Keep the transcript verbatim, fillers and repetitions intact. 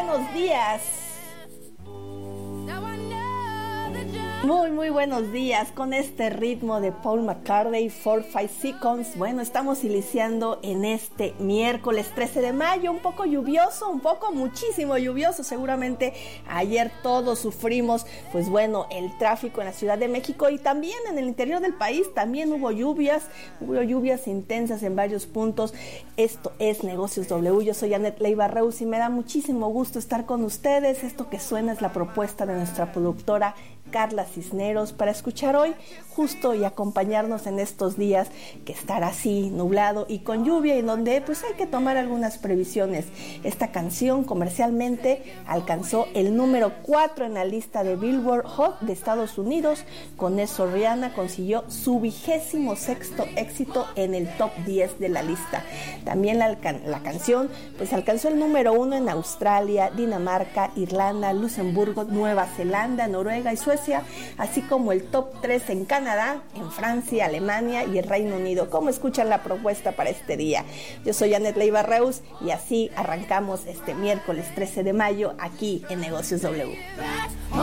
buenos días. Muy, muy buenos días con este ritmo de Paul McCartney, four five seconds. Bueno, estamos iniciando en este miércoles trece de mayo, un poco lluvioso, un poco muchísimo lluvioso. Seguramente ayer todos sufrimos, pues bueno, el tráfico en la Ciudad de México y también en el interior del país. También hubo lluvias, hubo lluvias intensas en varios puntos. Esto es Negocios W. Yo soy Annette Leiva Reus y me da muchísimo gusto estar con ustedes. Esto que suena es la propuesta de nuestra productora Carla Cisneros para escuchar hoy justo y acompañarnos en estos días que estará así nublado y con lluvia y donde pues hay que tomar algunas previsiones. Esta canción comercialmente alcanzó el número cuatro en la lista de Billboard Hot de Estados Unidos. Con eso Rihanna consiguió su vigésimo sexto éxito en el top diez de la lista. También la, la canción pues alcanzó el número uno en Australia, Dinamarca, Irlanda, Luxemburgo, Nueva Zelanda, Noruega y Suecia, así como el top tres en Canadá, en Francia, Alemania y el Reino Unido. ¿Cómo escuchan la propuesta para este día? Yo soy Annette Leiva Reus y así arrancamos este miércoles trece de mayo aquí en Negocios W.